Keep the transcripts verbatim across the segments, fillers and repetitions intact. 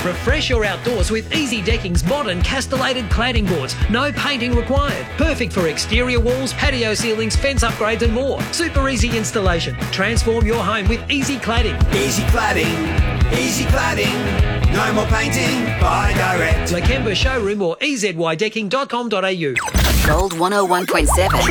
Refresh your outdoors with Easy Decking's modern castellated cladding boards. No painting required. Perfect for exterior walls, patio ceilings, fence upgrades and more. Super easy installation. Transform your home with Easy Cladding. Easy Cladding, Easy Cladding. No more painting, buy direct. Lakemba Showroom or e z y decking dot com dot a u. Gold one oh one point seven.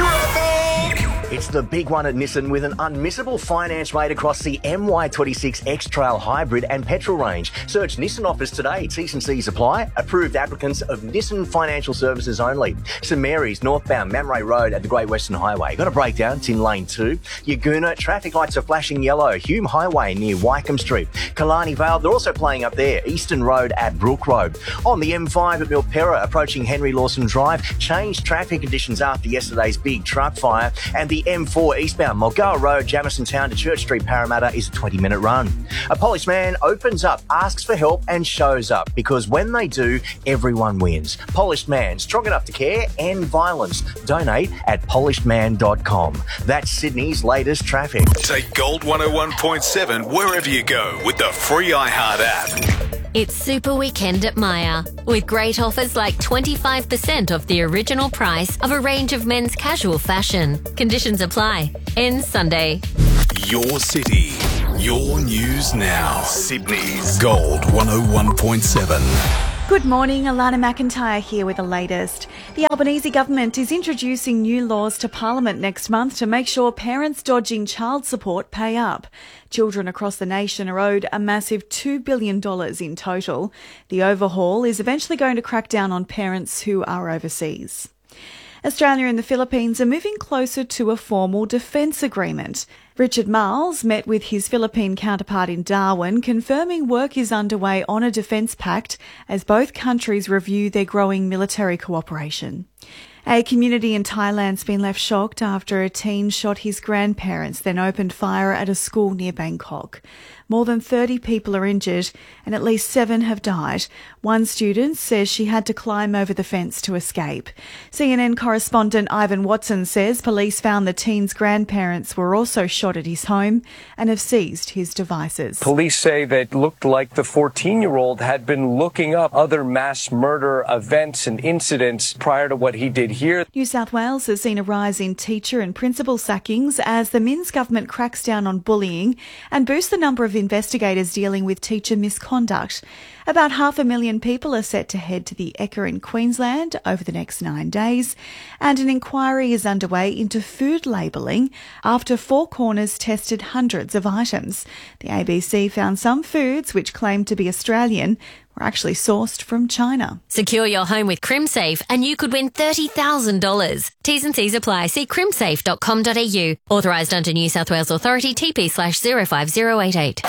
It's the big one at Nissan with an unmissable finance rate across the M Y twenty-six X-Trail Hybrid and petrol range. Search Nissan offers today. T's and C's apply. Approved applicants of Nissan Financial Services only. St Mary's northbound Mamre Road at the Great Western Highway. Got a breakdown. It's in lane two. Yagoona, traffic lights are flashing yellow. Hume Highway near Wycombe Street. Killarney Vale, they're also playing up there. Eastern Road at Brook Road. On the M five at Milperra, approaching Henry Lawson Drive. Changed traffic conditions after yesterday's big truck fire. And the M four eastbound Mulgoa Road, Jamison Town to Church Street, Parramatta is a twenty minute run. A polished man opens up, asks for help and shows up, because when they do, everyone wins. Polished Man, strong enough to care, end violence. Donate at polished man dot com. That's Sydney's latest traffic. Take Gold one oh one point seven wherever you go with the free iHeart app. It's Super Weekend at Myer, with great offers like twenty-five percent off the original price of a range of men's casual fashion. Conditions apply. Ends Sunday. Your city, your news now. Sydney's Gold one oh one point seven. Good morning, Alana McIntyre here with the latest. The Albanese government is introducing new laws to Parliament next month to make sure parents dodging child support pay up. Children across the nation are owed a massive two billion dollars in total. The overhaul is eventually going to crack down on parents who are overseas. Australia and the Philippines are moving closer to a formal defence agreement. Richard Marles met with his Philippine counterpart in Darwin, confirming work is underway on a defence pact as both countries review their growing military cooperation. A community in Thailand's been left shocked after a teen shot his grandparents, then opened fire at a school near Bangkok. More than thirty people are injured and at least seven have died. One student says she had to climb over the fence to escape. C N N correspondent Ivan Watson says police found the teen's grandparents were also shot at his home and have seized his devices. Police say that it looked like the fourteen-year-old had been looking up other mass murder events and incidents prior to what he did here. New South Wales has seen a rise in teacher and principal sackings as the Minns government cracks down on bullying and boosts the number of investigators dealing with teacher misconduct. About half a million people are set to head to the Ekka in Queensland over the next nine days, and an inquiry is underway into food labelling after Four Corners tested hundreds of items. The A B C found some foods which claimed to be Australian were actually sourced from China. Secure your home with CrimSafe and you could win thirty thousand dollars. T's and C's apply. See crimsafe dot com dot a u. Authorised under New South Wales Authority, T P slash zero five zero eight eight.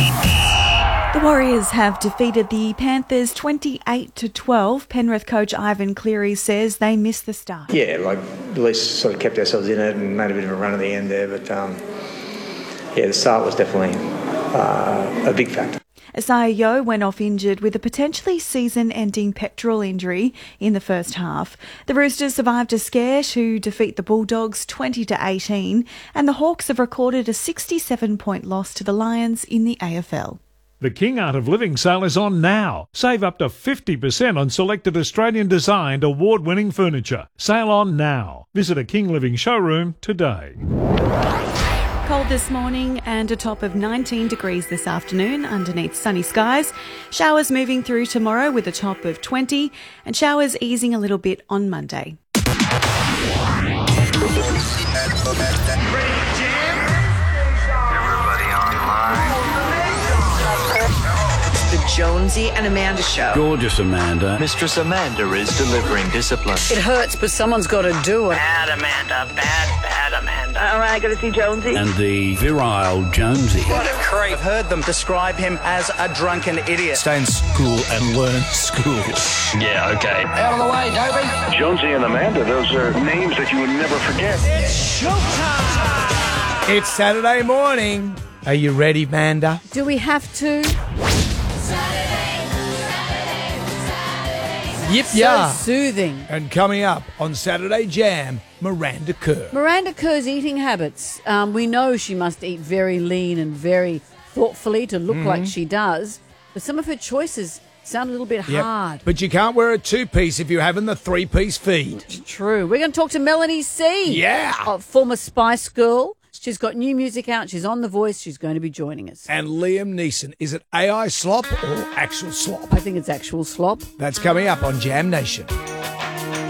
The Warriors have defeated the Panthers twenty-eight to twelve. Penrith coach Ivan Cleary says they missed the start. Yeah, like at least sort of kept ourselves in it and made a bit of a run at the end there. But um, yeah, the start was definitely uh, a big factor. Isaiah Yeo went off injured with a potentially season-ending pectoral injury in the first half. The Roosters survived a scare to defeat the Bulldogs twenty to eighteen, and the Hawks have recorded a sixty-seven point loss to the Lions in the A F L. The King Art of Living sale is on now. Save up to fifty percent on selected Australian-designed award-winning furniture. Sale on now. Visit a King Living showroom today. Cold this morning and a top of nineteen degrees this afternoon underneath sunny skies. Showers moving through tomorrow with a top of twenty and showers easing a little bit on Monday. Jonesy and Amanda Show. Gorgeous Amanda. Mistress Amanda is delivering discipline. It hurts, but someone's got to do it. Bad Amanda, bad, bad Amanda. All right, got to see Jonesy. And the virile Jonesy. What a creep. I've heard them describe him as a drunken idiot. Stay in school and learn school. Yeah, okay. Out of the way, Dobie. Jonesy and Amanda, those are names that you would never forget. It's showtime. It's Saturday morning. Are you ready, Manda? Do we have to? Yep, So yeah. soothing. And coming up on Saturday Jam, Miranda Kerr. Miranda Kerr's eating habits. Um, we know she must eat very lean and very thoughtfully to look Mm-hmm. like she does. But some of her choices sound a little bit Yep. hard. But you can't wear a two-piece if you're having the three-piece feed. True. We're going to talk to Melanie C. Yeah. A former Spice Girl. She's got new music out. She's on The Voice. She's going to be joining us. And Liam Neeson. Is it A I slop or actual slop? I think it's actual slop. That's coming up on Jam Nation.